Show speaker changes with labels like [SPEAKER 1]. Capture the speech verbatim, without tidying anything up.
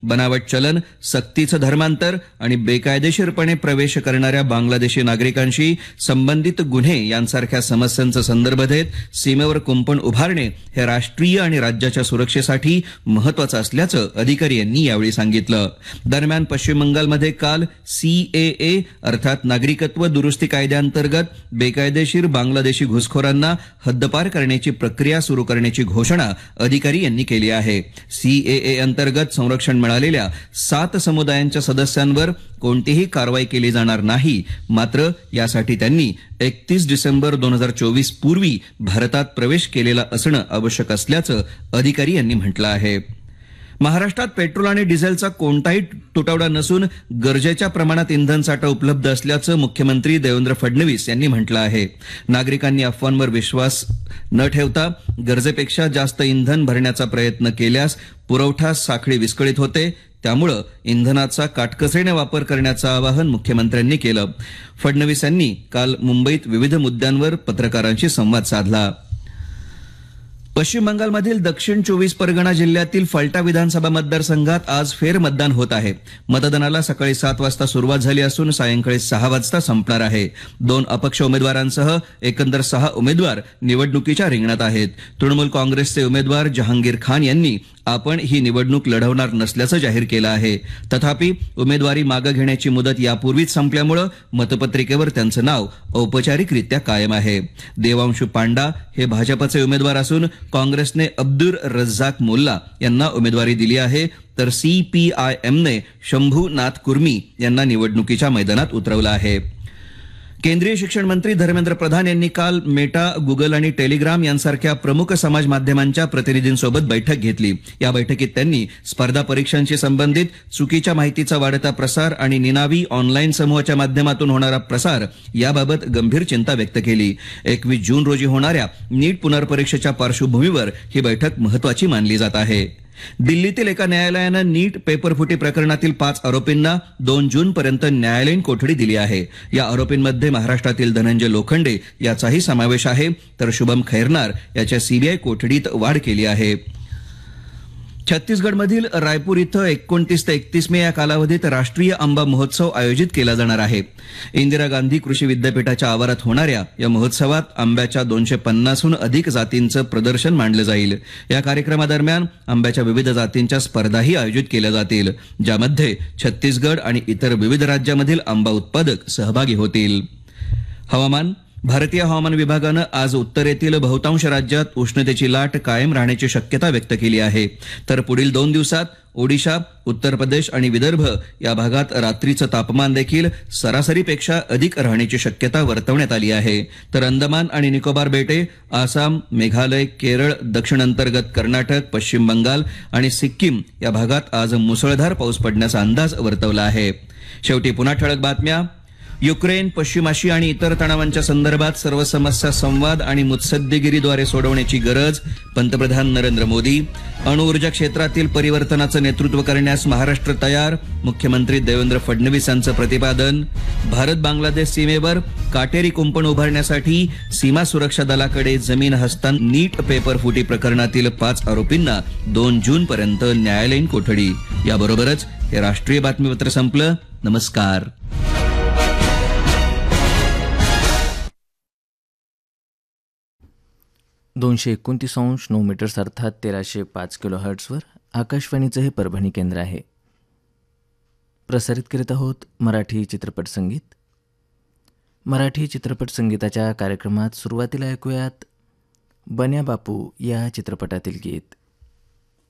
[SPEAKER 1] बनावट चलन, सक्तीचं धर्मांतर आणि बेकायदेशीरपणे प्रवेश करणाऱ्या बांगलादेशी नागरिकांशी संबंधित गुन्हे यांसारख्या समस्यांचा संदर्भ देत सीमेवर कुंपण उभारणे हे राष्ट्रीय आणि राज्याच्या सुरक्षेसाठी महत्वाचं असल्याचं अधिकारी यांनी यावेळी सांगितलं. दरम्यान पश्चिम बंगालमध्ये काल सीएए अर्थात नागरिकत्व दुरुस्ती कायद्याअंतर्गत बेकायदेशीर बांगलादेशी घुसखोरांना हद्दपार करण्याची प्रक्रिया सुरू करण्याची घोषणा अधिकारी यांनी केली आहे. सीएए अंतर्गत संरक्षण मिळालेल्या सात समुदायांच्या सदस्यांवर कोणतीही कारवाई केली जाणार नाही. मात्र यासाठी त्यांनी एकतीस डिसेंबर दोन हजार चोवीस पूर्वी भारतात प्रवेश केलेला असणं आवश्यक असल्याचं अधिकारी यांनी म्हटलं आहे. महाराष्ट्रात पेट्रोल आणि डिझेलचा कोणताही तुटवडा नसून गरजेच्या प्रमाणात इंधनसाठा उपलब्ध असल्याचं मुख्यमंत्री देवेंद्र फडणवीस यांनी म्हटलं आहे. नागरिकांनी अफवांवर विश्वास न ठेवता गरजेपेक्षा जास्त इंधन भरण्याचा प्रयत्न केल्यास पुरवठा साखळी विस्कळीत होते. त्यामुळे इंधनाचा काटकसरीने वापर करण्याचं आवाहन मुख्यमंत्र्यांनी केलं. फडणवीस यांनी काल मुंबईत विविध मुद्द्यांवर पत्रकारांशी संवाद साधला. पश्चिम बंगालमधील दक्षिण चोवीस परगणा जिल्ह्यातील फलटा विधानसभा मतदारसंघात आज फेरमतदान होत आहे. मतदानाला सकाळी सात वाजता सुरुवात झाली असून सायंकाळी सहा वाजता संपणार आहे. दोन अपक्ष उमेदवारांसह एकंदर सहा उमेदवार निवडणुकीच्या रिंगणात आहेत. तृणमूल काँग्रेसचे उमेदवार जहांगीर खान यांनी आपण ही निवडणूक लढवणार नसल्याचं जाहीर केलं आहे. तथापि उमेदवारी मागे घेण्याची मुदत यापूर्वीच संपल्यामुळे मतपत्रिकेवर त्यांचं नाव औपचारिकरित्या कायम आहे. देवांशू पांडा हे भाजपचे उमेदवार असून काँग्रेसने अब्दुल रज्जाक मोल्ला यांना उमेदवारी दिली आहे. तर सीपीआयएमने शंभू नाथ कुर्मी यांना निवडणुकीच्या मैदानात उतरवलं आहे. केंद्रीय शिक्षण मंत्री धर्मेंद्र प्रधान यांनी काल मेटा, गुगल आणि टेलिग्राम यांसारख्या प्रमुख समाज माध्यमांच्या प्रतिनिधींसोबत बैठक घेतली. या बैठकीत त्यांनी स्पर्धा परीक्षांशी संबंधित चुकीच्या माहितीचा वाढता प्रसार आणि निनावी ऑनलाईन समूहाच्या माध्यमातून होणारा प्रसार याबाबत गंभीर चिंता व्यक्त केली. एकवीस जून रोजी होणाऱ्या नीट पुनर्परीक्षेच्या पार्श्वभूमीवर ही बैठक महत्वाची मानली जात आहे. दिल्लीतील एका न्यायालयानं नीट पेपरफुटी प्रकरणातील पाच आरोपींना दोन जूनपर्यंत न्यायालयीन कोठडी दिली आहे. या आरोपींमध्ये महाराष्ट्रातील धनंजय लोखंडे याचाही समावेश आहे. तर शुभम खैरनार याच्या सीबीआय कोठडीत वाढ केली आहे. छत्तीसगडमधील रायपूर इथं एकोणतीस ते एकतीस मे या कालावधीत राष्ट्रीय आंबा महोत्सव आयोजित केला जाणार आहे. इंदिरा गांधी कृषी विद्यापीठाच्या आवारात होणाऱ्या या महोत्सवात आंब्याच्या दोनशे पन्नासहून अधिक जातींचं प्रदर्शन मांडलं जाईल. या कार्यक्रमादरम्यान आंब्याच्या विविध जातींच्या स्पर्धाही आयोजित केल्या जातील, ज्यामध्ये छत्तीसगड आणि इतर विविध राज्यामधील आंबा उत्पादक सहभागी होतील. हवामान. भारतीय हवामान विभागानं आज उत्तरेतील बहुतांश राज्यात उष्णतेची लाट कायम राहण्याची शक्यता व्यक्त केली आहे. तर पुढील दोन दिवसात ओडिशा, उत्तर प्रदेश आणि विदर्भ या भागात रात्रीचं तापमान देखील सरासरीपेक्षा अधिक राहण्याची शक्यता वर्तवण्यात आली आहे. तर अंदमान आणि निकोबार बेटे, आसाम, मेघालय, केरळ, दक्षिण अंतर्गत कर्नाटक, पश्चिम बंगाल आणि सिक्कीम या भागात आज मुसळधार पाऊस पडण्याचा अंदाज वर्तवला आहे. शेवटी पुन्हा ठळक बातम्या. युक्रेन, पश्चिम आशिया आणि इतर तणावांच्या संदर्भात सर्व समस्या संवाद आणि मुत्सद्देगिरीद्वारे सोडवण्याची गरज, पंतप्रधान नरेंद्र मोदी. अणुऊर्जा क्षेत्रातील परिवर्तनाचं नेतृत्व करण्यास महाराष्ट्र तयार, मुख्यमंत्री देवेंद्र फडणवीस यांचं प्रतिपादन. भारत बांगलादेश सीमेवर काटेरी कुंपण उभारण्यासाठी सीमा सुरक्षा दलाकडे जमीन हस्तांतर. नीट पेपर फुटी प्रकरणातील पाच आरोपींना दोन जूनपर्यंत न्यायालयीन कोठडी. याबरोबरच हे राष्ट्रीय बातमीपत्र संपलं. नमस्कार.
[SPEAKER 2] दोनशे एकोणतीस अंश नऊ मीटर्स अर्थात तेराशे पाच किलो हर्ट्सवर आकाशवाणीचं हे परभणी केंद्र आहे. प्रसारित करीत आहोत मराठी चित्रपट संगीत. मराठी चित्रपट संगीताच्या कार्यक्रमात सुरुवातीला ऐकूयात बन्या बापू या चित्रपटातील गीत.